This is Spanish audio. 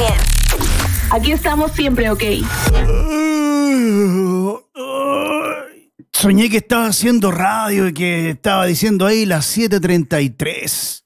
bien. Aquí estamos siempre, ¿ok? Soñé que estaba haciendo radio y que estaba diciendo ahí las 7:33.